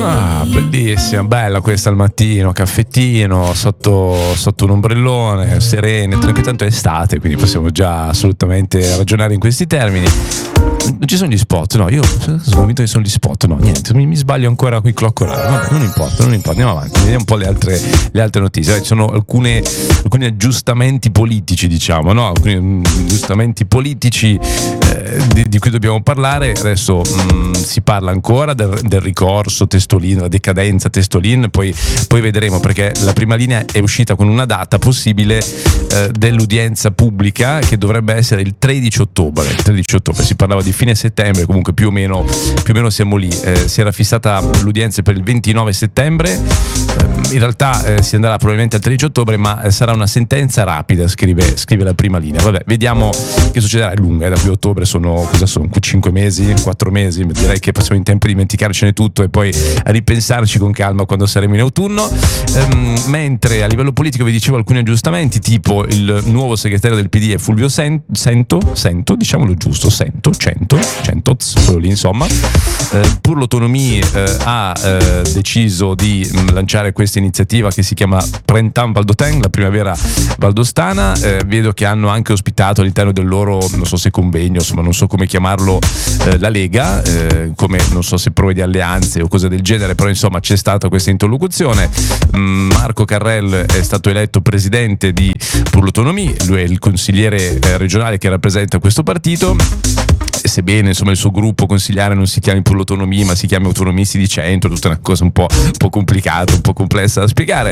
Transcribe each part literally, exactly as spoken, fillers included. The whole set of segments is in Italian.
Ah, bellissima, bella questa al mattino, caffettino, sotto, sotto un ombrellone, serene, tranquillo, tanto è estate, quindi possiamo già assolutamente ragionare in questi termini. Non ci sono gli spot, no, io sono convinto che sono gli spot, no, niente, mi, mi sbaglio ancora qui clock orario, vabbè, non importa, non importa, andiamo avanti, vediamo un po' le altre, le altre notizie. Vabbè, ci sono alcune, alcuni aggiustamenti politici, diciamo, no, alcuni aggiustamenti politici eh, di, di cui dobbiamo parlare. Adesso mh, si parla ancora del, del ricorso Testolin, la decadenza Testolin, poi, poi vedremo, perché la prima linea è uscita con una data possibile eh, dell'udienza pubblica che dovrebbe essere il tredici ottobre. Il tredici ottobre si parlava di fine settembre, comunque più o meno, più o meno siamo lì. Eh, si era fissata l'udienza per il ventinove settembre, eh, in realtà eh, si andrà probabilmente al tredici ottobre, ma eh, sarà una sentenza rapida, scrive, scrive la prima linea. Vabbè, vediamo che succederà. È lunga, eh, da qui a ottobre sono, cosa sono, cinque mesi, quattro mesi, direi che passiamo in tempo di dimenticarcene tutto e poi a ripensarci con calma quando saremo in autunno. Ehm, mentre a livello politico vi dicevo alcuni aggiustamenti, tipo il nuovo segretario del P D è Fulvio Sen- Sento, Sento, diciamolo giusto, Sento, cento, cento, quello lì insomma. Eh, Pur l'Autonomie eh, ha eh, deciso di mh, lanciare questa iniziativa che si chiama Printemps Valdôtain, la primavera valdostana. Eh, vedo che hanno anche ospitato all'interno del loro, non so se convegno, insomma non so come chiamarlo, eh, la Lega, eh, come non so se prove di alleanze o cose del genere, però insomma c'è stata questa interlocuzione. Mm, Marco Carrel è stato eletto presidente di Pur l'Autonomie, lui è il consigliere eh, regionale che rappresenta questo partito. Sebbene insomma il suo gruppo consigliare non si chiami Pur l'Autonomie ma si chiami Autonomisti di Centro, tutta una cosa un po', un po' complicata, un po' complessa da spiegare,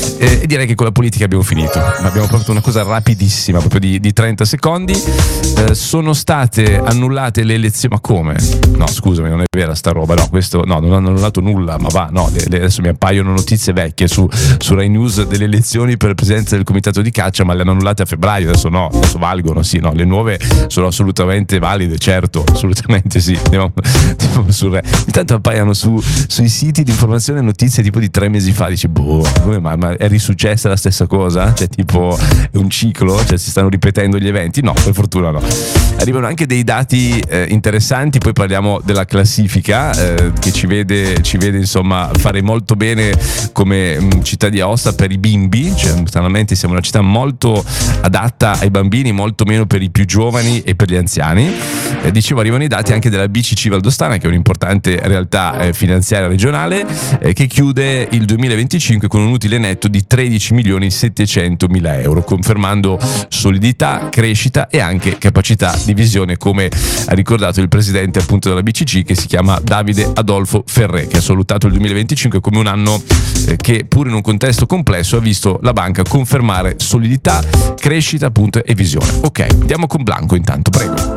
e direi che con la politica abbiamo finito. Abbiamo fatto una cosa rapidissima, proprio di, di trenta secondi. Eh, sono state annullate le elezioni. Ma come? No, scusami, non è vera sta roba. No, questo no, non hanno annullato nulla, ma va, no, le, le, adesso mi appaiono notizie vecchie su, su Rai News delle elezioni per la presidenza del comitato di caccia, ma le hanno annullate a febbraio, adesso no, adesso valgono, sì, no, le nuove sono assolutamente valide, certo, assolutamente sì. Andiamo, andiamo sul Re. Intanto appaiano su, sui siti di informazione notizie tipo di tre mesi fa, dici boh, come mai, ma è risuccessa la stessa cosa? Cioè tipo è un ciclo? Cioè si stanno ripetendo gli eventi? No, per fortuna no. Arrivano anche dei dati eh, interessanti, poi parliamo della classifica eh, che ci vede, ci vede insomma fare molto bene come mh, città di Aosta per i bimbi, cioè stranamente siamo una città molto adatta ai bambini, molto meno per i più giovani e per gli anziani. Eh, dicevo, arrivano i dati anche della B C C Valdostana, che è un'importante realtà eh, finanziaria regionale, eh, che chiude il duemilaventicinque con un utile netto di tredici milioni settecentomila euro, confermando solidità, crescita e anche capacità di visione, come ha ricordato il presidente appunto della B C C, che si chiama Davide Adolfo Ferré, che ha salutato il duemilaventicinque come un anno eh, che pur in un contesto complesso ha visto la banca confermare solidità, crescita appunto e visione. Ok, andiamo con Blanco intanto, prego.